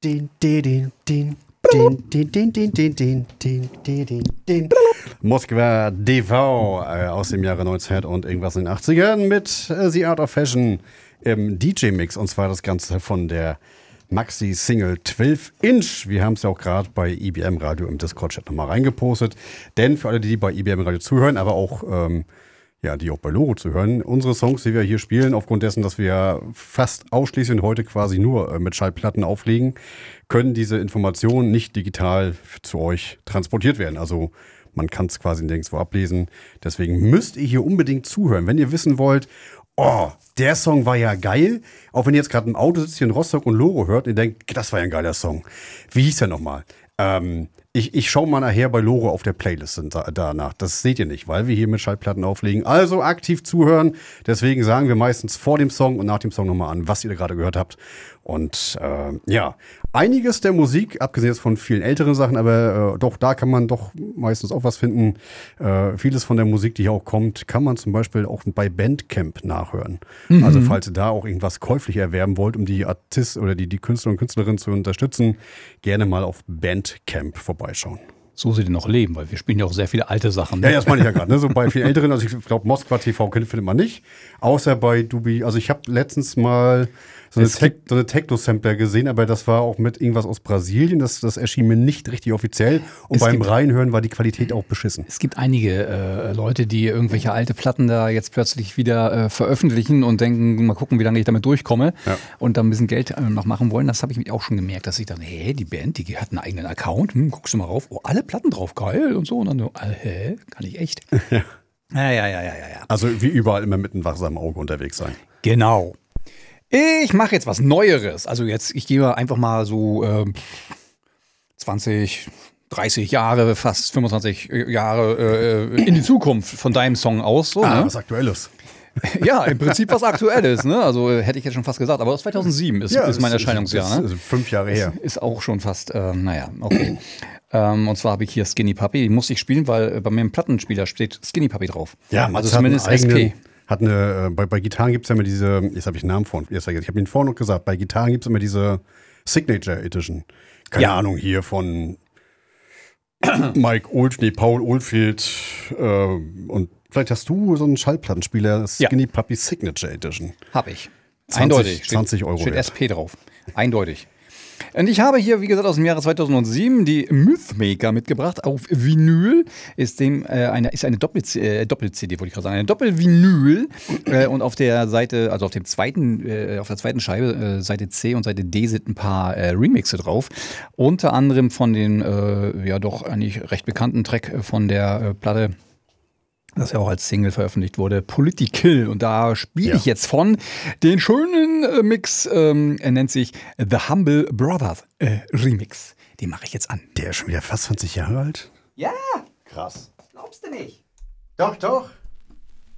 Moskwa DV aus dem Jahre 1900 und irgendwas in den 80ern mit The Art of Fashion im DJ-Mix. Und zwar das Ganze von der Maxi-Single 12 Inch. Wir haben es ja auch gerade bei IBM Radio im Discord-Chat nochmal reingepostet. Denn für alle, die bei IBM Radio zuhören, aber auch die auch bei Loro zuhören, unsere Songs, die wir hier spielen, aufgrund dessen, dass wir fast ausschließlich heute quasi nur mit Schallplatten auflegen, können diese Informationen nicht digital zu euch transportiert werden. Also man kann es quasi nirgendwo ablesen. Deswegen müsst ihr hier unbedingt zuhören. Wenn ihr wissen wollt, oh, der Song war ja geil. Auch wenn ihr jetzt gerade im Auto sitzt hier in Rostock und Loro hört und ihr denkt, das war ja ein geiler Song. Wie hieß der nochmal? Ich schaue mal nachher bei Loro auf der Playlist danach. Das seht ihr nicht, weil wir hier mit Schallplatten auflegen. Also aktiv zuhören. Deswegen sagen wir meistens vor dem Song und nach dem Song nochmal an, was ihr da gerade gehört habt. Und einiges der Musik, abgesehen jetzt von vielen älteren Sachen, aber doch, da kann man doch meistens auch was finden. Vieles von der Musik, die hier auch kommt, kann man zum Beispiel auch bei Bandcamp nachhören. Mhm. Also falls ihr da auch irgendwas käuflich erwerben wollt, um die Artist oder die Künstler und Künstlerinnen zu unterstützen, gerne mal auf Bandcamp vorbeischauen. So sie denn noch leben, weil wir spielen ja auch sehr viele alte Sachen. Ne? Ja, das meine ich ja gerade. Ne? So bei vielen Älteren, also ich glaube, Moskwa TV findet man nicht. Außer bei Dubi. Also ich habe letztens mal so eine Techno-Sampler gesehen, aber das war auch mit irgendwas aus Brasilien. Das erschien mir nicht richtig offiziell. Und beim Reinhören war die Qualität auch beschissen. Es gibt einige Leute, die irgendwelche alte Platten da jetzt plötzlich wieder veröffentlichen und denken, mal gucken, wie lange ich damit durchkomme. Ja. Und dann ein bisschen Geld noch machen wollen. Das habe ich auch schon gemerkt, dass ich dann, die Band, die hat einen eigenen Account. Guckst du mal rauf. Oh, alle Platten drauf, geil und so. Und dann so, kann ich echt? Ja. Ja. Also wie überall immer mit einem wachsamen Auge unterwegs sein. Genau. Ich mache jetzt was Neueres. Also ich gehe einfach mal so 20, 30 Jahre, fast 25 Jahre in die Zukunft von deinem Song aus. So, ne? Was Aktuelles. Ja, im Prinzip was Aktuelles. Ne? Also hätte ich jetzt schon fast gesagt. Aber aus 2007 ist mein Erscheinungsjahr. Das ist 5 Jahre her. Ist auch schon fast, okay. Und zwar habe ich hier Skinny Puppy. Die musste ich spielen, weil bei mir im Plattenspieler steht Skinny Puppy drauf. Ja, also zumindest SP. Bei Gitarren gibt es ja immer diese, jetzt habe ich den Namen vorhin, ich habe ihn vorhin noch gesagt, bei Gitarren gibt es immer diese Signature Edition. Keine Ahnung, hier von Paul Oldfield und vielleicht hast du so einen Schallplattenspieler, Skinny Puppy Signature Edition. Habe ich. Eindeutig. 20 Euro. Steht SP drauf. Eindeutig. Und ich habe hier, wie gesagt, aus dem Jahre 2007 die Mythmaker mitgebracht. Auf Vinyl ist eine Doppel-CD, wollte ich gerade sagen, eine Doppel-Vinyl. Und auf der Seite, also auf der zweiten Scheibe, Seite C und Seite D sind ein paar Remixe drauf. Unter anderem von den, doch eigentlich recht bekannten Track von der Platte, das ja auch als Single veröffentlicht wurde, Political. Und da spiele ich jetzt von den schönen Mix, er nennt sich The Humble Brothers Remix. Den mache ich jetzt an. Der ist schon wieder fast 20 Jahre alt? Ja. Krass. Glaubst du nicht? Doch.